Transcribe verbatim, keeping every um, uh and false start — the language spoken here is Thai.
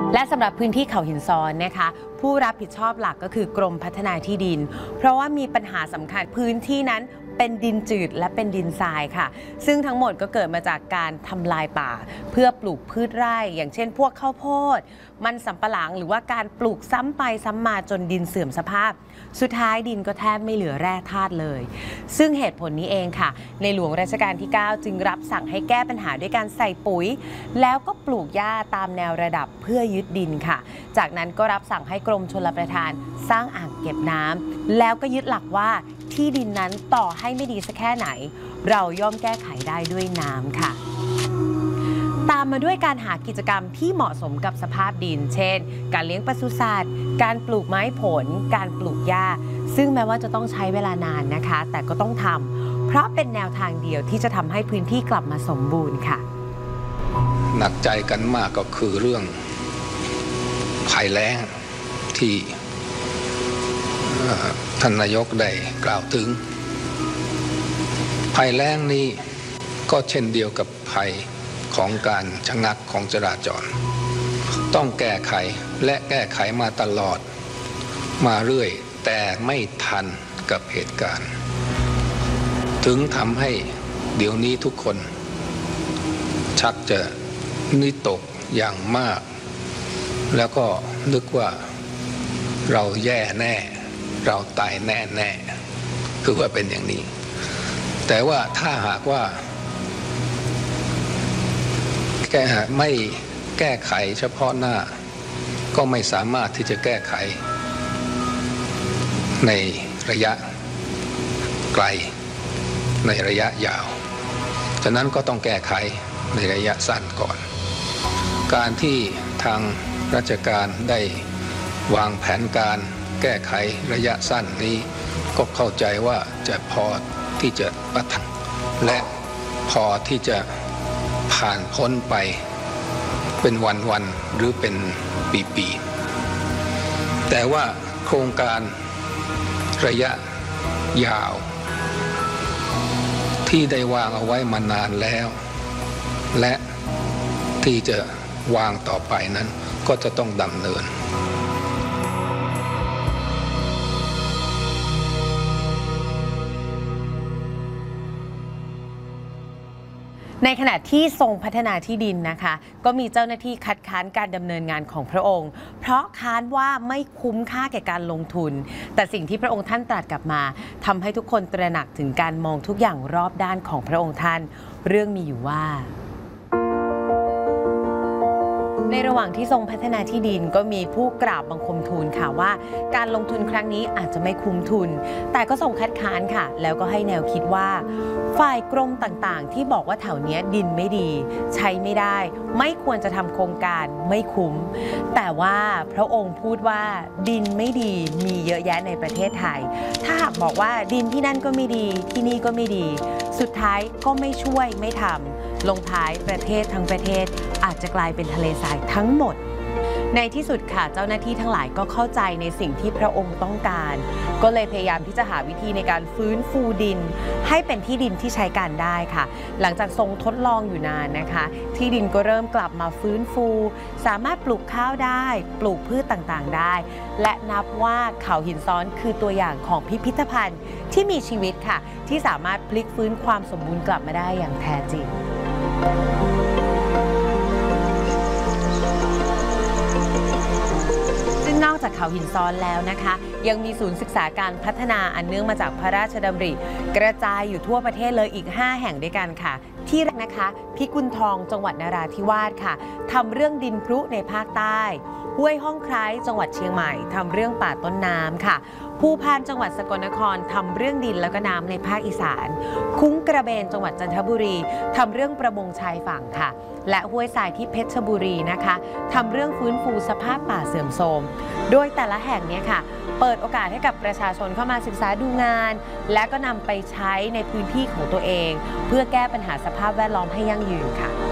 และสำหรับพื้นที่เขาหินซ้อนนะคะผู้รับผิดชอบหลักก็คือกรมพัฒนาที่ดินเพราะว่ามีปัญหาสำคัญพื้นที่นั้นเป็นดินจืดและเป็นดินทรายค่ะซึ่งทั้งหมดก็เกิดมาจากการทำลายป่าเพื่อปลูกพืชไร่อย่างเช่นพวกข้าวโพดมันสำปะหลังหรือว่าการปลูกซ้ำไปซ้ำมาจนดินเสื่อมสภาพสุดท้ายดินก็แทบไม่เหลือแร่ธาตุเลยซึ่งเหตุผลนี้เองค่ะในหลวงรัชกาลที่เก้าจึงรับสั่งให้แก้ปัญหาด้วยการใส่ปุ๋ยแล้วก็ปลูกหญ้าตามแนวระดับเพื่อยึดดินค่ะจากนั้นก็รับสั่งให้กรมชลประทานสร้างอ่างเก็บน้ำแล้วก็ยึดหลักว่าที่ดินนั้นต่อให้ไม่ดีสักแค่ไหนเราย่อมแก้ไขได้ด้วยน้ำค่ะตามมาด้วยการหากิจกรรมที่เหมาะสมกับสภาพดินเช่นการเลี้ยงปศุสัตว์การปลูกไม้ผลการปลูกหญ้าซึ่งแม้ว่าจะต้องใช้เวลานานนะคะแต่ก็ต้องทำเพราะเป็นแนวทางเดียวที่จะทำให้พื้นที่กลับมาสมบูรณ์ค่ะหนักใจกันมากก็คือเรื่องภัยแล้งที่ท่านนายกได้กล่าวถึงภัยแล้งนี้ก็เช่นเดียวกับภัยของการชะงักของจราจรต้องแก้ไขและแก้ไขมาตลอดมาเรื่อยแต่ไม่ทันกับเหตุการณ์ถึงทำให้เดี๋ยวนี้ทุกคนชักจะนิตกอย่างมากแล้วก็นึกว่าเราแย่แน่เราตายแน่แน่คือว่าเป็นอย่างนี้แต่ว่าถ้าหากว่าแก้ไม่แก้ไขเฉพาะหน้าก็ไม่สามารถที่จะแก้ไขในระยะไกลในระยะยาวฉะนั้นก็ต้องแก้ไขในระยะสั้นก่อนการที่ทางราชการได้วางแผนการแก้ไขระยะสั้นนี้ก็เข้าใจว่าจะพอที่จะประทังและพอที่จะผ่านพ้นไปเป็นวันๆหรือเป็นปีๆแต่ว่าโครงการระยะยาวที่ได้วางเอาไว้มานานแล้วและที่จะวางต่อไปนั้นก็จะต้องดำเนินในขณะที่ทรงพัฒนาที่ดินนะคะก็มีเจ้าหน้าที่คัดค้านการดำเนินงานของพระองค์เพราะค้านว่าไม่คุ้มค่าแก่การลงทุนแต่สิ่งที่พระองค์ท่านตรัสกลับมาทำให้ทุกคนตระหนักถึงการมองทุกอย่างรอบด้านของพระองค์ท่านเรื่องมีอยู่ว่าในระหว่างที่ทรงพัฒนาที่ดินก็มีผู้กราบบังคมทูลค่ะว่าการลงทุนครั้งนี้อาจจะไม่คุ้มทุนแต่ก็ทรงคัดค้านค่ะแล้วก็ให้แนวคิดว่าฝ่ายกรมต่างๆที่บอกว่าแถวนี้ดินไม่ดีใช้ไม่ได้ไม่ควรจะทำโครงการไม่คุ้มแต่ว่าพระองค์พูดว่าดินไม่ดีมีเยอะแยะในประเทศไทยถ้าหากบอกว่าดินที่นั่นก็ไม่ดีที่นี่ก็ไม่ดีสุดท้ายก็ไม่ช่วยไม่ทำลงท้ายประเทศทั้งประเทศอาจจะกลายเป็นทะเลทรายทั้งหมดในที่สุดค่ะเจ้าหน้าที่ทั้งหลายก็เข้าใจในสิ่งที่พระองค์ต้องการก็เลยพยายามที่จะหาวิธีในการฟื้นฟูดินให้เป็นที่ดินที่ใช้การได้ค่ะหลังจากทรงทดลองอยู่นานนะคะที่ดินก็เริ่มกลับมาฟื้นฟูสามารถปลูกข้าวได้ปลูกพืชต่างๆได้และนับว่าเขาหินซ้อนคือตัวอย่างของพิพิธภัณฑ์ที่มีชีวิตค่ะที่สามารถพลิกฟื้นความสมบูรณ์กลับมาได้อย่างแท้จริงนอกจากเขาหินซ้อนแล้วนะคะยังมีศูนย์ศึกษาการพัฒนาอันเนื่องมาจากพระราชดำริกระจายอยู่ทั่วประเทศเลยอีกห้าแห่งด้วยกันค่ะที่แรกนะคะพิกุลทองจังหวัดนราธิวาสค่ะทำเรื่องดินพรุในภาคใต้ห้วยห้องไคร้จังหวัดเชียงใหม่ทำเรื่องป่าต้นน้ำค่ะภูพานจังหวัดสกลนครทำเรื่องดินแล้วก็น้ำในภาคอีสานคุ้งกระเบนจังหวัดจันทบุรีทำเรื่องประมงชายฝั่งค่ะและห้วยทรายที่เพชรบุรีนะคะทำเรื่องฟื้นฟูสภาพป่าเสื่อมโทรมโดยแต่ละแห่งนี้ค่ะเปิดโอกาสให้กับประชาชนเข้ามาศึกษาดูงานและก็นำไปใช้ในพื้นที่ของตัวเองเพื่อแก้ปัญหาสภาพแวดล้อมให้ยั่งยืนค่ะ